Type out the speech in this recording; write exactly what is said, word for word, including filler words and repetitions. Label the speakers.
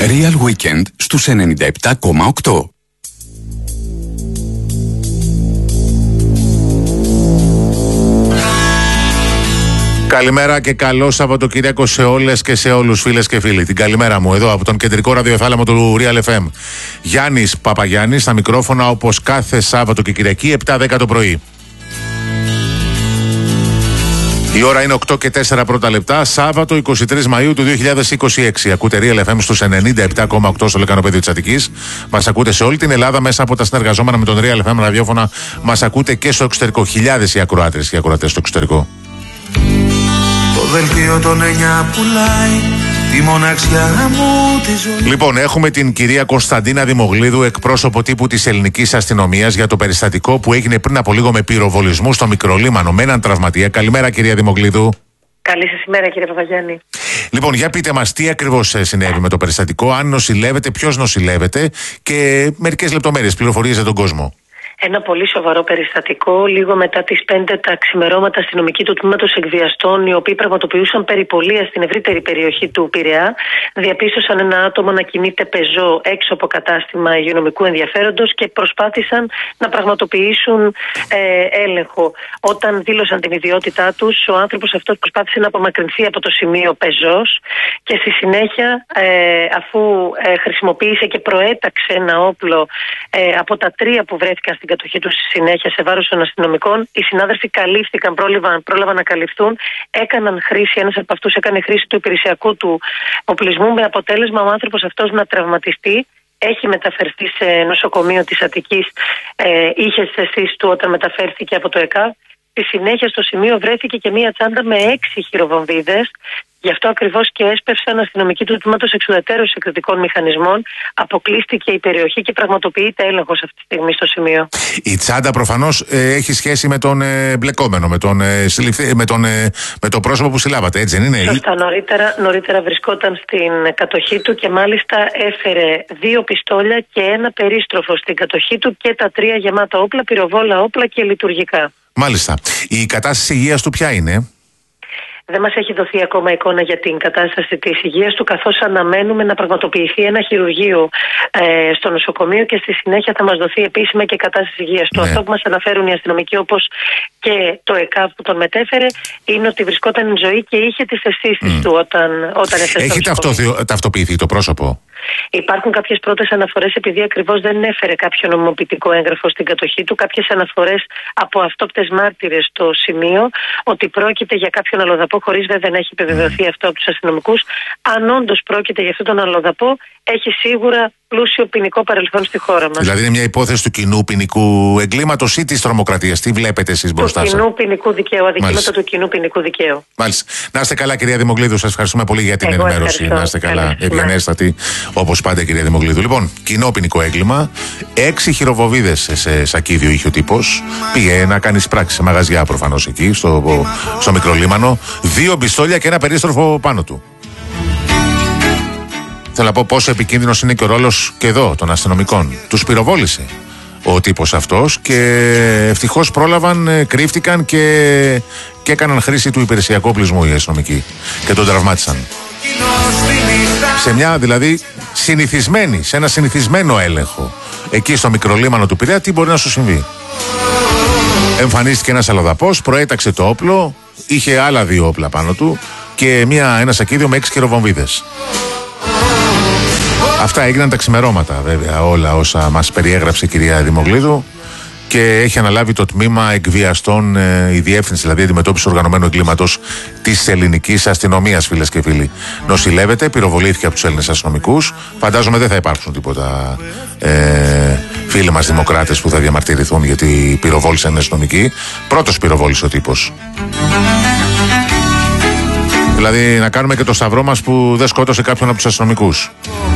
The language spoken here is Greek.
Speaker 1: Real Weekend στους ενενήντα επτά κόμμα οκτώ.
Speaker 2: Καλημέρα και καλό Σαββατοκύριακο σε όλες και σε όλους, φίλες και φίλοι. Την καλημέρα μου εδώ από τον κεντρικό ραδιοθάλαμο του Real εφ εμ. Γιάννης Παπαγιάννης στα μικρόφωνα, όπως κάθε Σάββατο και Κυριακή επτά δέκα το πρωί. Η ώρα είναι οκτώ και τέσσερα πρώτα λεπτά, Σάββατο εικοστή τρίτη Μαΐου του δύο χιλιάδες είκοσι έξι. Ακούτε Real εφ εμ στους ενενήντα επτά κόμμα οκτώ στο λεκανοπέδιο της Αττικής. Μας ακούτε σε όλη την Ελλάδα μέσα από τα συνεργαζόμενα με τον Real εφ εμ ραδιόφωνα. Μας ακούτε και στο εξωτερικό. Χιλιάδες οι ακροάτρες και οι ακροατές στο εξωτερικό.
Speaker 3: Το δελτίο των εννιά πουλάει τη μοναξιά μου τη ζωή. Λοιπόν, έχουμε την κυρία Κωνσταντίνα Δημογλίδου, εκπρόσωπο τύπου της ελληνικής αστυνομίας, για το περιστατικό που έγινε πριν από λίγο με πυροβολισμού στο Μικρολίμανο με έναν τραυματία. Καλημέρα, κυρία Δημογλίδου.
Speaker 4: Καλή σας ημέρα, κύριε Παπαγιάννη.
Speaker 3: Λοιπόν, για πείτε μας τι ακριβώς συνέβη με το περιστατικό, αν νοσηλεύετε, ποιος νοσηλεύεται και μερικές λεπτομέρειες, πληροφορίες για τον κόσμο.
Speaker 4: Ένα πολύ σοβαρό περιστατικό. Λίγο μετά τις πέντε τα ξημερώματα, αστυνομικοί του τμήματος εκβιαστών, οι οποίοι πραγματοποιούσαν περιπολία στην ευρύτερη περιοχή του Πειραιά, διαπίστωσαν ένα άτομο να κινείται πεζό έξω από κατάστημα υγειονομικού ενδιαφέροντος και προσπάθησαν να πραγματοποιήσουν ε, έλεγχο. Όταν δήλωσαν την ιδιότητά τους, ο άνθρωπος αυτός προσπάθησε να απομακρυνθεί από το σημείο πεζός και στη συνέχεια, ε, αφού ε, χρησιμοποίησε και προέταξε ένα όπλο ε, από τα τρία που βρέθηκαν στην κατοχή του στη συνέχεια σε βάρος των αστυνομικών, οι συνάδελφοι καλύφθηκαν, πρόλαβαν, πρόλαβαν να καλυφθούν, έκαναν χρήση, ένας από αυτούς έκανε χρήση του υπηρεσιακού του οπλισμού, με αποτέλεσμα ο άνθρωπος αυτός να τραυματιστεί. Έχει μεταφερθεί σε νοσοκομείο της Αττικής, ε, είχε στις αισθήσεις του όταν μεταφέρθηκε από το ΕΚΑΒ. Στη συνέχεια στο σημείο βρέθηκε και μία τσάντα με έξι χειροβομβίδες. Γι' αυτό ακριβώς και έσπευσαν αστυνομικοί του τμήματος εξουδετερώσεως εκρητικών μηχανισμών. Αποκλείστηκε η περιοχή και πραγματοποιείται έλεγχος αυτή τη στιγμή στο σημείο. Η
Speaker 3: τσάντα προφανώς ε, έχει σχέση με τον ε, μπλεκόμενο, με τον, ε, συλληφθή, με, τον, ε, με το πρόσωπο που συλλάβατε, έτσι δεν είναι?
Speaker 4: Σωστά, νωρίτερα, νωρίτερα βρισκόταν στην κατοχή του και μάλιστα έφερε δύο πιστόλια και ένα περίστροφο στην κατοχή του και τα τρία γεμάτα όπλα, πυροβόλα όπλα και λειτουργικά.
Speaker 3: Μάλιστα. Η κατάσταση υγείας του ποια είναι?
Speaker 4: Δεν μας έχει δοθεί ακόμα εικόνα για την κατάσταση της υγείας του, καθώς αναμένουμε να πραγματοποιηθεί ένα χειρουργείο ε, στο νοσοκομείο και στη συνέχεια θα μας δοθεί επίσημα και η κατάσταση υγείας του. Ναι. Αυτό που μας αναφέρουν οι αστυνομικοί, όπως και το ΕΚΑΒ που τον μετέφερε, είναι ότι βρισκόταν εν ζωή και είχε τις αισθήσεις mm. του όταν, όταν έφτασε.
Speaker 3: Έχει ταυτο, ταυτοποιηθεί το πρόσωπο?
Speaker 4: Υπάρχουν κάποιες πρώτες αναφορές, επειδή ακριβώς δεν έφερε κάποιο νομιμοποιητικό έγγραφο στην κατοχή του, κάποιες αναφορές από αυτόπτες μάρτυρες στο σημείο ότι πρόκειται για κάποιον αλλοδαπό, χωρίς βέβαια να έχει επιβεβαιωθεί mm. αυτό από τους αστυνομικούς. Αν όντως πρόκειται για αυτόν τον αλλοδαπό, έχει σίγουρα πλούσιο ποινικό παρελθόν στη χώρα μας.
Speaker 3: Δηλαδή είναι μια υπόθεση του κοινού ποινικού εγκλήματος ή της τρομοκρατίας? Τι βλέπετε εσείς μπροστά σας?
Speaker 4: Του κοινού ποινικού δικαίου, αδικήματα του κοινού ποινικού δικαίου.
Speaker 3: Μάλιστα. Να είστε καλά, κυρία Δημογλίδου, σας ευχαριστούμε πολύ για την Εγώ ενημέρωση. Ευχαριστώ. Να είστε καλά, ευγενέστατη όπως πάντα, κυρία Δημογλίδου. Λοιπόν, κοινό ποινικό έγκλημα. Έξι χειροβοβίδες σε σακίδιο είχε ο τύπος. Πήγε να κάνει πράξη σε μαγαζιά προφανώς εκεί, στο, στο Μικρολίμανο. Δύο πιστόλια και ένα περίστροφο πάνω του. Θέλω να πω πόσο επικίνδυνος είναι και ο ρόλος και εδώ των αστυνομικών. Τους πυροβόλησε ο τύπος αυτός και ευτυχώς πρόλαβαν, κρύφτηκαν και, και έκαναν χρήση του υπηρεσιακού οπλισμού οι αστυνομικοί και τον τραυμάτισαν. Σε μια δηλαδή συνηθισμένη, σε ένα συνηθισμένο έλεγχο εκεί στο Μικρολίμανο του Πειραιά, τι μπορεί να σου συμβεί? Εμφανίστηκε ένας αλλοδαπός, προέταξε το όπλο, είχε άλλα δύο όπλα πάνω του και μια, ένα σακίδιο με έξι χειροβομβίδες. Αυτά έγιναν τα ξημερώματα, βέβαια, όλα όσα μας περιέγραψε η κυρία Δημογλίδου, και έχει αναλάβει το τμήμα εκβιαστών, ε, η διεύθυνση δηλαδή αντιμετώπιση οργανωμένου εγκλήματος της ελληνικής αστυνομίας, φίλες και φίλοι. Νοσηλεύεται, πυροβολήθηκε από τους Έλληνες αστυνομικούς. Φαντάζομαι δεν θα υπάρξουν τίποτα ε, φίλοι μας δημοκράτες που θα διαμαρτυρηθούν γιατί πυροβόλησαν αστυνομικοί. Πρώτος πυροβόλησε ο τύπος. Δηλαδή να κάνουμε και το σταυρό μας που δεν σκότωσε κάποιον από τους αστυνομικούς.